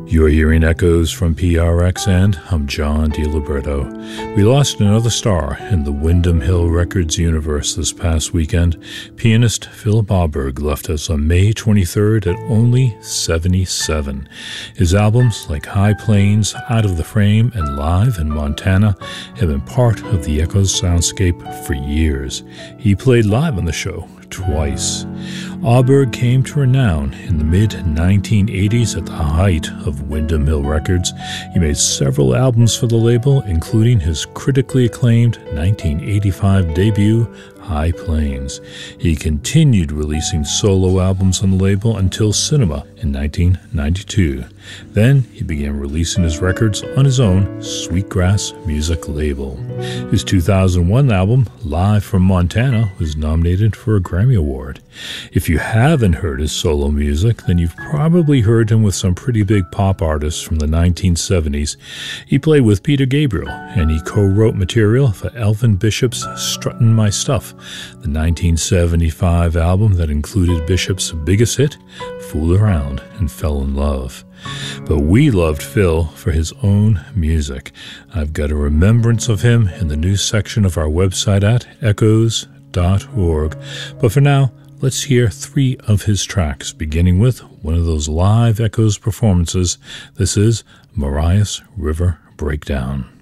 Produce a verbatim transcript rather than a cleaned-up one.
You're hearing echoes from P R X, and I'm John DiLiberto. We lost another star in the Windham Hill Records universe this past weekend. Pianist Philip Auberg left us on May twenty-third at only seventy-seven. His albums like High Plains, Out of the Frame, and Live in Montana have been part of the Echoes soundscape for years. He played live on the show twice. Auberg came to renown in the mid nineteen eighties at the height of Windham Hill Records. He made several albums for the label, including his critically acclaimed nineteen eighty-five debut, High Plains. He continued releasing solo albums on the label until Cinema in nineteen ninety-two. Then he began releasing his records on his own Sweetgrass Music label. His two thousand one album, Live from Montana, was nominated for a Grammy Award. If you haven't heard his solo music, then you've probably heard him with some pretty big pop artists from the nineteen seventies. He played with Peter Gabriel, and he co-wrote material for Elvin Bishop's Struttin' My Stuff, the nineteen seventy-five album that included Bishop's biggest hit, Fool Around and Fell in Love. But we loved Phil for his own music. I've got a remembrance of him in the news section of our website at echoes dot org. But for now, let's hear three of his tracks, beginning with one of those live Echoes performances. This is Marias River Breakdown.